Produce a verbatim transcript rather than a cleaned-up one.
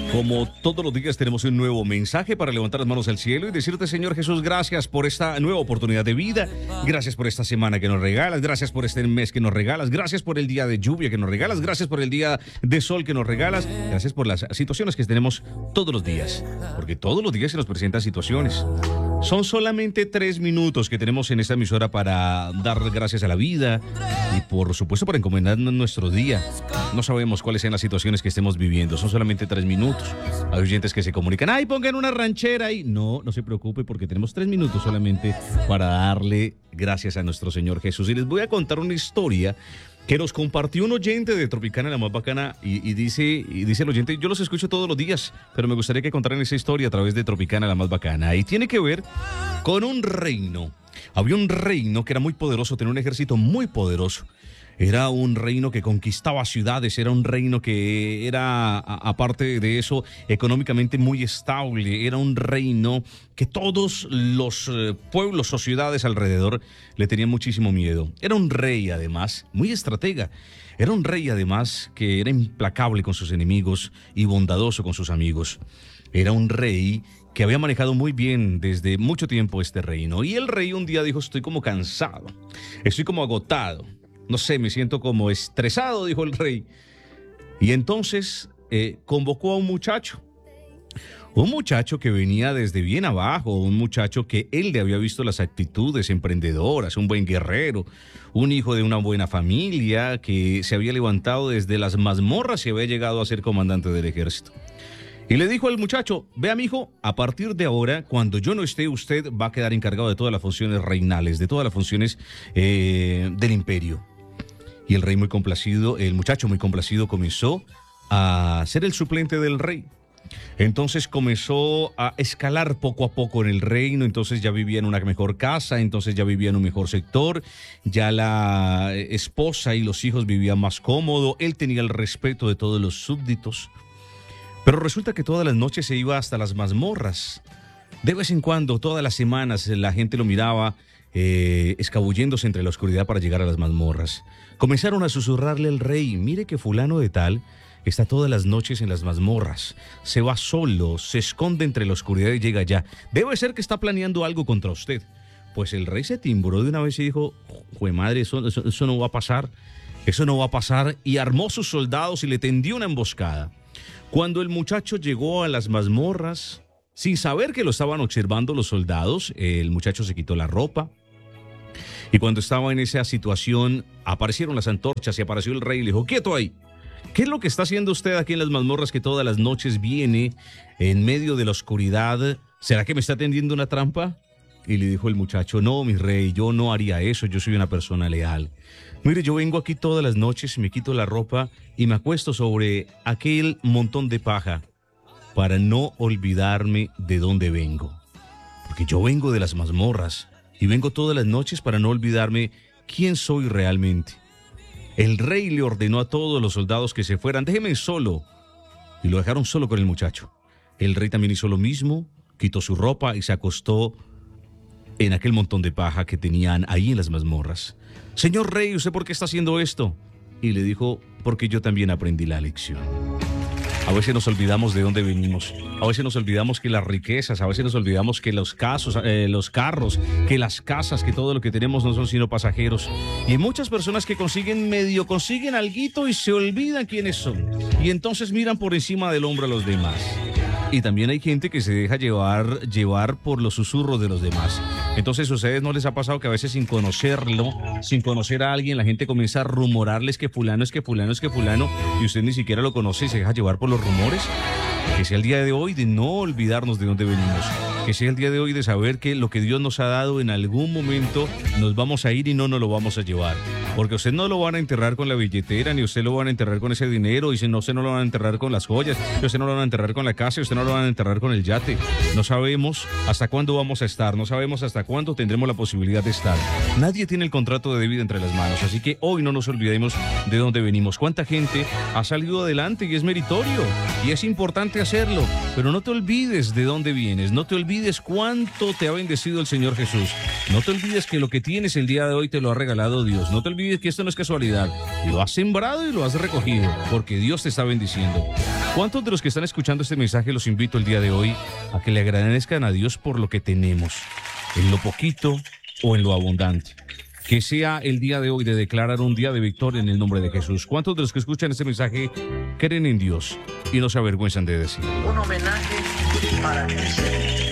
Como todos los días tenemos un nuevo mensaje para levantar las manos al cielo y decirte, Señor Jesús, gracias por esta nueva oportunidad de vida, gracias por esta semana que nos regalas, gracias por este mes que nos regalas, gracias por el día de lluvia que nos regalas, gracias por el día de sol que nos regalas, gracias por las situaciones que tenemos todos los días, porque todos los días se nos presentan situaciones. Son solamente tres minutos que tenemos en esta emisora para dar gracias a la vida y por supuesto para encomendarnos nuestro día. No sabemos cuáles sean las situaciones que estemos viviendo, son solamente tres minutos. Hay oyentes que se comunican, ay, pongan una ranchera ahí. No, no se preocupe porque tenemos tres minutos solamente para darle gracias a nuestro Señor Jesús. Y les voy a contar una historia que nos compartió un oyente de Tropicana, la más bacana, y, y, dice, y dice el oyente, yo los escucho todos los días, pero me gustaría que contaran esa historia a través de Tropicana, la más bacana. Y tiene que ver con un reino. Había un reino que era muy poderoso, tenía un ejército muy poderoso. Era un reino que conquistaba ciudades, era un reino que era, a, aparte de eso, económicamente muy estable. Era un reino que todos los eh, pueblos o ciudades alrededor le tenían muchísimo miedo. Era un rey, además, muy estratega. Era un rey, además, que era implacable con sus enemigos y bondadoso con sus amigos. Era un rey que había manejado muy bien desde mucho tiempo este reino. Y el rey un día dijo, estoy como cansado, estoy como agotado. No sé, me siento como estresado, dijo el rey. Y entonces eh, convocó a un muchacho. Un muchacho que venía desde bien abajo, un muchacho que él le había visto las actitudes emprendedoras, un buen guerrero, un hijo de una buena familia que se había levantado desde las mazmorras y había llegado a ser comandante del ejército. Y le dijo al muchacho, vea mijo, a partir de ahora, cuando yo no esté, usted va a quedar encargado de todas las funciones reinales, de todas las funciones eh, del imperio. Y el rey muy complacido, el muchacho muy complacido comenzó a ser el suplente del rey. Entonces comenzó a escalar poco a poco en el reino, entonces ya vivía en una mejor casa, entonces ya vivía en un mejor sector, ya la esposa y los hijos vivían más cómodo, él tenía el respeto de todos los súbditos. Pero resulta que todas las noches se iba hasta las mazmorras. De vez en cuando, todas las semanas, la gente lo miraba eh, escabulléndose entre la oscuridad para llegar a las mazmorras. Comenzaron a susurrarle al rey, mire que fulano de tal está todas las noches en las mazmorras. Se va solo, se esconde entre la oscuridad y llega allá. Debe ser que está planeando algo contra usted. Pues el rey se timbró de una vez y dijo, jue madre, eso, eso, eso no va a pasar. Eso no va a pasar. Y armó sus soldados y le tendió una emboscada. Cuando el muchacho llegó a las mazmorras, sin saber que lo estaban observando los soldados, el muchacho se quitó la ropa. Y cuando estaba en esa situación, aparecieron las antorchas y apareció el rey y le dijo, quieto ahí. ¿Qué es lo que está haciendo usted aquí en las mazmorras que todas las noches viene en medio de la oscuridad? ¿Será que me está tendiendo una trampa? Y le dijo el muchacho, no, mi rey, yo no haría eso, yo soy una persona leal. Mire, yo vengo aquí todas las noches, me quito la ropa y me acuesto sobre aquel montón de paja para no olvidarme de dónde vengo. Porque yo vengo de las mazmorras y vengo todas las noches para no olvidarme quién soy realmente. El rey le ordenó a todos los soldados que se fueran, déjenme solo. Y lo dejaron solo con el muchacho. El rey también hizo lo mismo, quitó su ropa y se acostó en aquel montón de paja que tenían ahí en las mazmorras. Señor rey, ¿usted por qué está haciendo esto? Y le dijo, porque yo también aprendí la lección. A veces nos olvidamos de dónde venimos. A veces nos olvidamos que las riquezas, a veces nos olvidamos que los casos, eh, los carros, que las casas, que todo lo que tenemos no son sino pasajeros. Y hay muchas personas que consiguen medio, consiguen alguito y se olvidan quiénes son. Y entonces miran por encima del hombro a los demás. Y también hay gente que se deja llevar, llevar por los susurros de los demás. Entonces, ¿a ustedes no les ha pasado que a veces sin conocerlo, sin conocer a alguien, la gente comienza a rumorarles que fulano es que fulano es que fulano y usted ni siquiera lo conoce y se deja llevar por los rumores? Que sea el día de hoy de no olvidarnos de dónde venimos. Que sea el día de hoy de saber que lo que Dios nos ha dado en algún momento nos vamos a ir y no nos lo vamos a llevar. Porque usted no lo van a enterrar con la billetera, ni usted lo van a enterrar con ese dinero, y si no, usted no lo van a enterrar con las joyas, y usted no lo van a enterrar con la casa, y usted no lo van a enterrar con el yate. No sabemos hasta cuándo vamos a estar, no sabemos hasta cuándo tendremos la posibilidad de estar. Nadie tiene el contrato de vida entre las manos, así que hoy no nos olvidemos de dónde venimos. ¿Cuánta gente ha salido adelante y es meritorio? Y es importante hacerlo, pero no te olvides de dónde vienes, no te olvides cuánto te ha bendecido el Señor Jesús, No te olvides que lo que tienes el día de hoy te lo ha regalado Dios. No te olvides que esto no es casualidad. Lo has sembrado y lo has recogido, porque Dios te está bendiciendo. ¿Cuántos de los que están escuchando este mensaje los invito el día de hoy a que le agradezcan a Dios por lo que tenemos, en lo poquito o en lo abundante? Que sea el día de hoy de declarar un día de victoria en el nombre de Jesús. ¿Cuántos de los que escuchan este mensaje creen en Dios y no se avergüenzan de decirlo? Un homenaje para Cristo.